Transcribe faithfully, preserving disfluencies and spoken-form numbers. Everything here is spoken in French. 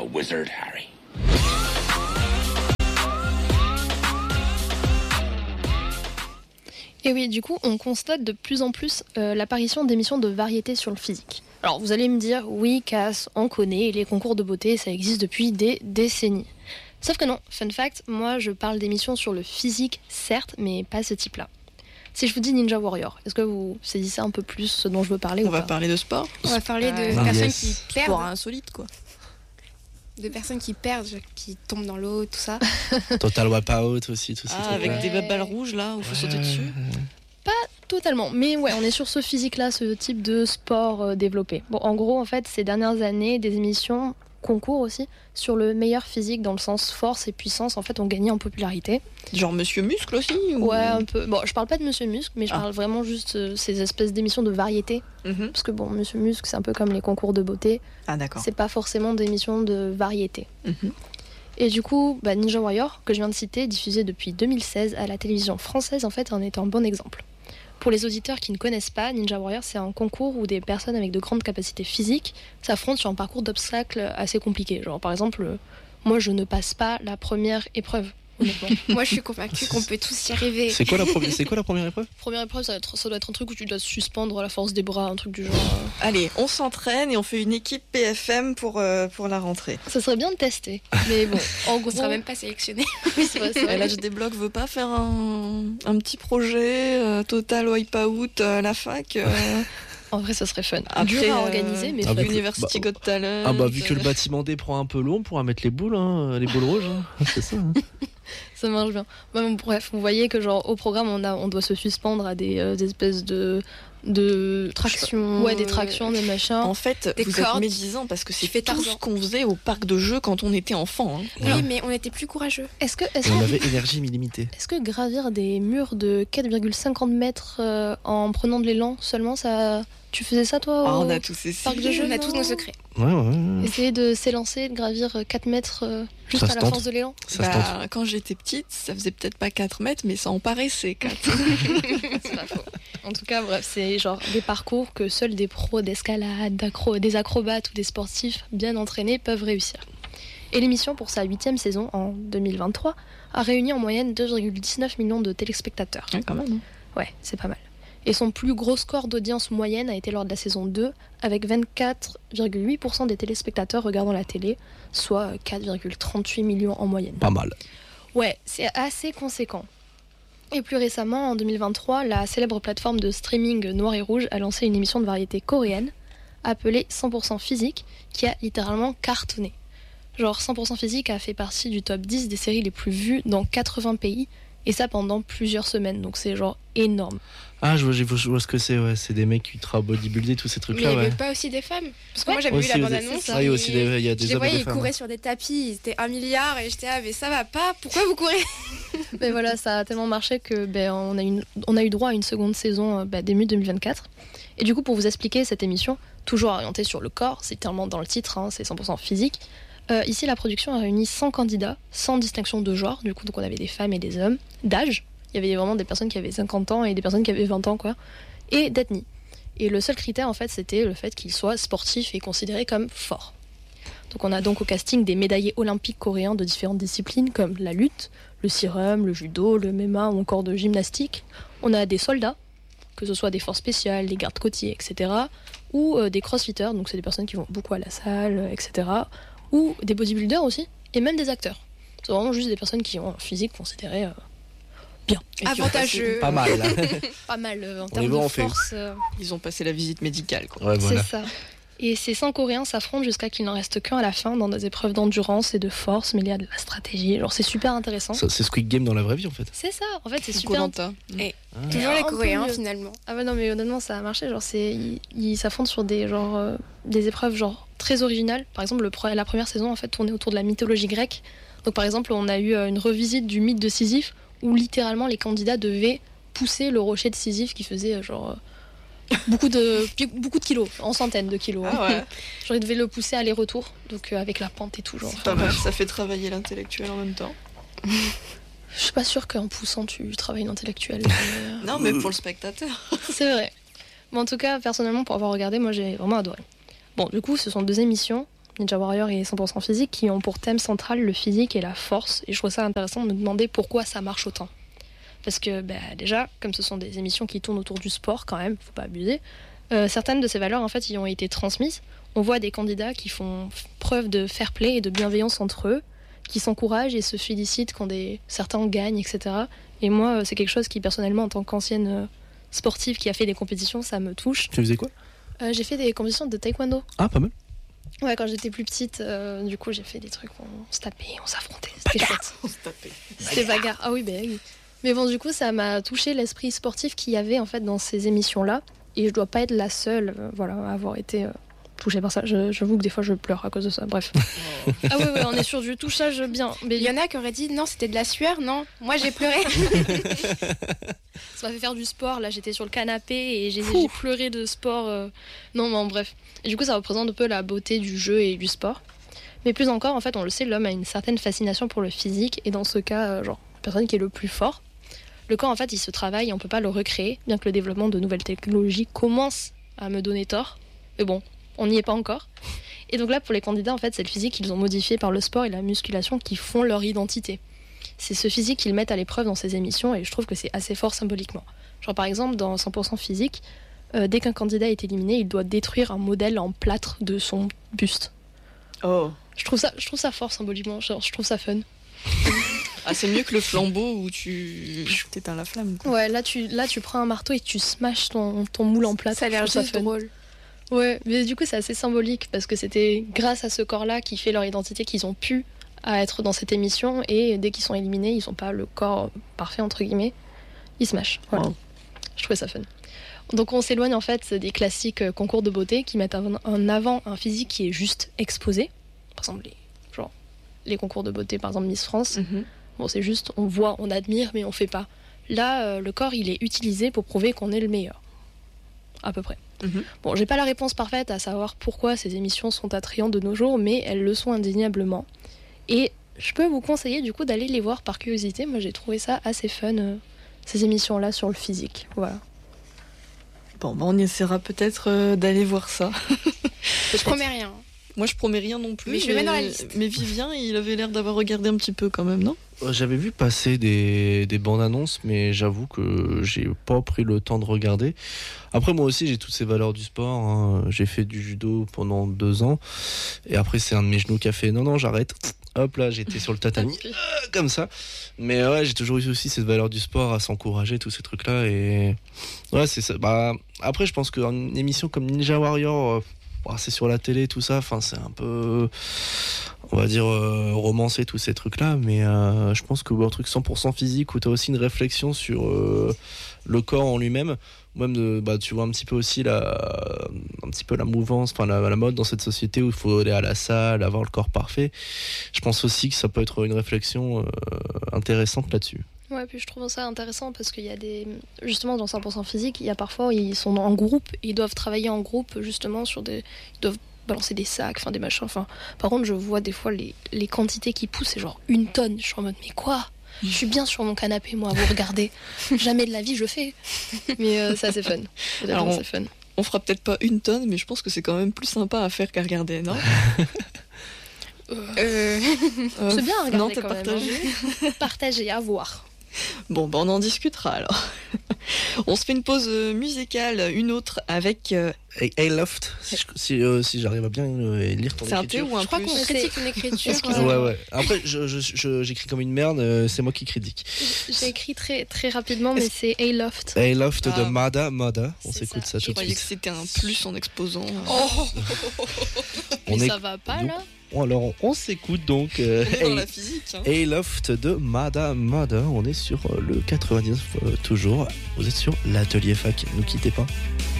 wizard, Harry. Et oui, du coup, on constate de plus en plus euh, l'apparition d'émissions de variété sur le physique. Alors, vous allez me dire, oui, Cass, on connaît, les concours de beauté, ça existe depuis des décennies. Sauf que non, fun fact, moi je parle d'émissions sur le physique, certes, mais pas ce type-là. Si je vous dis Ninja Warrior, est-ce que vous saisissez un peu plus ce dont je veux parler On ou va pas parler de sport. On va parler de Ah, personnes yes. qui perdent, Sport insolite, quoi. de personnes qui perdent, qui tombent dans l'eau, tout ça. Total Wipeout aussi, tout ça. Ah, avec Ouais. des balles rouges, là, où il faut sauter dessus. Totalement, mais ouais, on est sur ce physique-là, ce type de sport euh, développé. Bon, en gros, en fait, ces dernières années, des émissions, concours aussi, sur le meilleur physique dans le sens force et puissance, en fait, ont gagné en popularité. Genre Monsieur Muscle aussi ou... Ouais, un peu. Bon, je parle pas de Monsieur Muscle, mais je Ah. parle vraiment juste euh, ces espèces d'émissions de variété. Mhm. Parce que bon, Monsieur Muscle, c'est un peu comme les concours de beauté. Ah, d'accord. C'est pas forcément des émissions de variété. Mhm. Et du coup, bah, Ninja Warrior, que je viens de citer, diffusé depuis deux mille seize à la télévision française, en fait, en est un bon exemple. Pour les auditeurs qui ne connaissent pas, Ninja Warrior, c'est un concours où des personnes avec de grandes capacités physiques s'affrontent sur un parcours d'obstacles assez compliqué. Genre, par exemple, euh, moi, je ne passe pas la première épreuve, honnêtement. Moi, je suis convaincue qu'on peut tous y arriver. C'est quoi la première, c'est quoi la première épreuve? Première épreuve, ça doit, être, ça doit être un truc où tu dois suspendre la force des bras, un truc du genre. euh. Allez, on s'entraîne et on fait une équipe P F M pour, euh, pour la rentrée. Ça serait bien de tester. Mais bon, en On gros. sera même pas sélectionné. Oui, c'est vrai, c'est vrai. L H D Block veut pas faire un, un petit projet euh, Total Wipeout euh, à la fac euh, En vrai, ça serait fun. Après, Dur à euh, organiser, mais ah, fun. vu que- University bah, Got Talent. Ah bah vu que le euh, bâtiment D prend un peu long, on pourra mettre les boules, hein, les boules rouges, hein. C'est ça. Hein. Ça marche bien. Bah, bon, bref, vous voyez que genre au programme, on, a, on doit se suspendre à des, euh, des espèces de, de Traction. Ouais, des tractions, des machins. En fait, Des vous cordes. êtes médisant parce que c'est Tu fais tout Tarzan. ce qu'on faisait au parc de jeux quand on était enfant. hein. Oui, mais on était plus courageux. Est-ce que, est-ce Et on que, avait énergie illimitée. est-ce que gravir des murs de quatre virgule cinquante mètres euh, en prenant de l'élan seulement, ça, tu faisais ça toi Ah, au- on a tous essayé. parc de jeux, On a non tous nos secrets. Ouais, ouais, ouais. Essayer de s'élancer, de gravir quatre mètres euh, juste Ça à se la tente. force de l'élan. Ça se tente. Bah, quand j'étais petite, ça faisait peut-être pas quatre mètres, mais ça en paraissait quatre. C'est pas faux. En tout cas, bref, c'est genre des parcours que seuls des pros d'escalade, d'accro- des acrobates ou des sportifs bien entraînés peuvent réussir. Et l'émission, pour sa huitième saison en deux mille vingt-trois, a réuni en moyenne deux virgule dix-neuf millions de téléspectateurs. Ouais, quand même. Ouais, c'est pas mal. Et son plus gros score d'audience moyenne a été lors de la saison deux, avec vingt-quatre virgule huit pour cent des téléspectateurs regardant la télé, soit quatre virgule trente-huit millions en moyenne. Pas mal. Ouais, c'est assez conséquent. Et plus récemment, en deux mille vingt-trois, la célèbre plateforme de streaming Noir et Rouge a lancé une émission de variété coréenne appelée cent pour cent Physique, qui a littéralement cartonné. Genre cent pour cent Physique a fait partie du top dix des séries les plus vues dans quatre-vingts pays, et ça pendant plusieurs semaines, donc c'est genre énorme. Ah, je vois, je vois- je vois ce que c'est, ouais. C'est des mecs ultra bodybuildés, tous ces Mais il trucs-là, n'y avait ouais. pas aussi des femmes. Parce que Ouais. moi j'avais Aussi, vu la des- bande-annonce. ça, il y a aussi des, il y a Je des les hommes et voyais, des ils femmes. couraient sur des tapis, ils étaient un milliard et j'étais ah mais ça va pas, pourquoi vous courez? Mais voilà, ça a tellement marché que ben, on, a une, on a eu droit à une seconde saison euh, ben, début deux mille vingt-quatre. Et du coup, pour vous expliquer cette émission, toujours orientée sur le corps, c'est tellement dans le titre, hein, c'est cent pour cent physique. Euh, ici, la production a réuni cent candidats, sans distinction de genre, du coup, donc on avait des femmes et des hommes, d'âge. Il y avait vraiment des personnes qui avaient cinquante ans et des personnes qui avaient vingt ans, quoi, et d'ethnie. Et le seul critère, en fait, c'était le fait qu'ils soient sportifs et considérés comme forts. Donc on a donc au casting des médaillés olympiques coréens de différentes disciplines comme la lutte, le sirum, le judo, le M M A ou encore de gymnastique. On a des soldats, que ce soit des forces spéciales, des gardes côtiers, et cetera. Ou euh, des crossfitters, donc c'est des personnes qui vont beaucoup à la salle, euh, et cetera. Ou des bodybuilders aussi, et même des acteurs. C'est vraiment juste des personnes qui ont un physique considéré euh, bien. Et qui ont Avantageux. Pas mal, là. Pas mal euh, en est termes bon, de on fait. force. euh, passé- Ils ont passé la visite médicale. Quoi. Ouais, voilà. C'est ça. Et ces cent Coréens s'affrontent jusqu'à qu'il n'en reste qu'un à la fin dans des épreuves d'endurance et de force mêlées à de la stratégie. Genre c'est super intéressant. Ça, c'est Squid Game dans la vraie vie, en fait. C'est ça, en fait c'est Ou super. Koh-Lanta. Ah. Toujours un les peu Coréens mieux. finalement. Ah ouais non mais honnêtement ça a marché. Genre c'est ils ils s'affrontent sur des genre euh, des épreuves genre très originales. Par exemple le pre- la première saison en fait tournait autour de la mythologie grecque. Donc par exemple on a eu euh, une revisite du mythe de Sisyphe où littéralement les candidats devaient pousser le rocher de Sisyphe qui faisait euh, genre euh, beaucoup de beaucoup de kilos, en centaines de kilos. hein. Ah ouais, Genre ils devaient le pousser aller-retour donc euh, avec la pente et tout genre. c'est pas mal. Ça fait travailler l'intellectuel en même temps. Je suis pas sûre qu'en poussant tu travailles l'intellectuel. mais, euh, Non, mais pour le spectateur. C'est vrai. Mais en tout cas, personnellement, pour avoir regardé, moi j'ai vraiment adoré. Bon, du coup, ce sont deux émissions Ninja Warrior et cent pour cent physique, qui ont pour thème central le physique et la force. Et je trouve ça intéressant de me demander pourquoi ça marche autant. Parce que bah, déjà, comme ce sont des émissions qui tournent autour du sport quand même, faut pas abuser, euh, certaines de ces valeurs en fait y ont été transmises. On voit des candidats qui font preuve de fair play et de bienveillance entre eux, qui s'encouragent et se félicitent quand des... certains gagnent, et cetera. Et moi, c'est quelque chose qui personnellement, en tant qu'ancienne euh, sportive qui a fait des compétitions, ça me touche. Tu faisais quoi? euh, J'ai fait des compétitions de taekwondo. Ah, pas mal. Ouais, quand j'étais plus petite, euh, du coup, j'ai fait des trucs où on se tapait, on s'affrontait. C'était chouette. On se tapait. C'était bagarre. Ah oui, ben oui. Mais bon, du coup, ça m'a touché l'esprit sportif qu'il y avait en fait dans ces émissions-là. Et je dois pas être la seule euh, voilà, à avoir été euh, touchée par ça. Je, j'avoue que des fois, je pleure à cause de ça. Bref. Oh. Ah ouais, ouais, on est sur du touchage bien. Mais Il y en a qui auraient dit non, c'était de la sueur, non. Moi, j'ai pleuré. ça m'a fait faire du sport. Là, j'étais sur le canapé et j'ai, j'ai pleuré de sport. euh, Non, mais en bref. Et du coup, ça représente un peu la beauté du jeu et du sport. Mais plus encore, en fait, on le sait, l'homme a une certaine fascination pour le physique. Et dans ce cas, euh, genre, la personne qui est le plus fort, le corps, en fait, il se travaille et on peut pas le recréer, bien que le développement de nouvelles technologies commence à me donner tort. Mais bon, on n'y est pas encore. Et donc là, pour les candidats, en fait, c'est le physique qu'ils ont modifié par le sport et la musculation qui font leur identité. C'est ce physique qu'ils mettent à l'épreuve dans ces émissions et je trouve que c'est assez fort symboliquement. Genre par exemple, dans cent pour cent physique, euh, dès qu'un candidat est éliminé, il doit détruire un modèle en plâtre de son buste. Oh. Je trouve ça, je trouve ça fort symboliquement, genre, je trouve ça fun. Ah, c'est mieux que le flambeau où tu t'éteins la flamme, quoi. Ouais, là tu, là tu prends un marteau et tu smashes ton, ton moule en plâtre. Ça a l'air Je trouve juste fun. drôle. Ouais, mais du coup c'est assez symbolique parce que c'était grâce à ce corps-là qui fait leur identité qu'ils ont pu à être dans cette émission et dès qu'ils sont éliminés, ils n'ont pas le corps parfait entre guillemets, ils se mâchent. Voilà. Wow. Je trouvais ça fun. Donc on s'éloigne en fait des classiques euh, concours de beauté qui mettent en en avant un physique qui est juste exposé. Par exemple les, genre, les concours de beauté, par exemple Miss France. Mhm. Bon, c'est juste, on voit, on admire, mais on fait pas. Là, euh, le corps, il est utilisé pour prouver qu'on est le meilleur. À peu près. Mhm. Bon, j'ai pas la réponse parfaite à savoir pourquoi ces émissions sont attrayantes de nos jours, mais elles le sont indéniablement. Et je peux vous conseiller du coup d'aller les voir par curiosité. Moi, j'ai trouvé ça assez fun, euh, ces émissions-là sur le physique. Voilà. Bon, bah on essaiera peut-être euh, d'aller voir ça. Je promets rien. Moi, je promets rien non plus. Mais je le mets dans la liste. Mais Vivien, il avait l'air d'avoir regardé un petit peu quand même, non? Euh, J'avais vu passer des, des bandes annonces, mais j'avoue que j'ai pas pris le temps de regarder. Après, moi aussi, j'ai toutes ces valeurs du sport. Hein. J'ai fait du judo pendant deux ans. Et après, c'est un de mes genoux qui a fait non, non, j'arrête. Hop là, j'étais sur le tatami, euh, comme ça. Mais ouais, j'ai toujours eu aussi cette valeur du sport à s'encourager, tous ces trucs-là. Et ouais, c'est ça. Bah, après, je pense qu'une émission comme Ninja Warrior, euh, bah, c'est sur la télé, tout ça. Enfin, c'est un peu, on va dire, euh, romancé, tous ces trucs-là. Mais euh, je pense que bah, un truc cent pour cent physique où tu as aussi une réflexion sur euh, le corps en lui-même. Même de, bah, tu vois un petit peu aussi la, un petit peu la mouvance, enfin la, la mode dans cette société où il faut aller à la salle, avoir le corps parfait. Je pense aussi que ça peut être une réflexion euh, intéressante là-dessus. Ouais, puis je trouve ça intéressant parce qu'il y a des. Justement, dans cent pour cent physique, il y a parfois, ils sont en groupe, ils doivent travailler en groupe justement sur des. Ils doivent balancer des sacs, enfin des machins. Enfin, par contre, je vois des fois les, les quantités qui poussent, c'est genre une tonne. Je suis en mode, mais quoi? Je suis bien sur mon canapé, moi, à vous regarder. Jamais de la vie, je fais. Mais euh, c'est assez fun. Alors, c'est fun. On fera peut-être pas une tonne, mais je pense que c'est quand même plus sympa à faire qu'à regarder, non? Euh, Euh, c'est bien à regarder non, t'as quand même, partagé. hein. Partager, à voir. Bon, bah on en discutera alors. On se fait une pause euh, musicale, une autre avec. euh, Hey, hey Loft, si, je- si, euh, si j'arrive à bien euh, lire ton C'est un T écriture. ou un Je crois plus? qu'on critique une écriture. Ouais, ouais. Après, je, je, je- j'écris comme une merde, euh, c'est moi qui critique. J'ai écrit très, très rapidement, mais c'est Hayloft. Hey Loft Ah. de Mada Mada, on C'est s'écoute ça. ça, Je tout de croyais que suite. c'était un plus en exposant. euh, Oh On Mais est- ça va pas, donc, là? Bon, alors, on, on s'écoute donc euh, On est dans Hey, la physique. Hein. Hey Loft de Mada Mada. On est sur euh, le quatre-vingt-dix-neuf euh, toujours. Vous êtes sur l'atelier fac, ne quittez pas.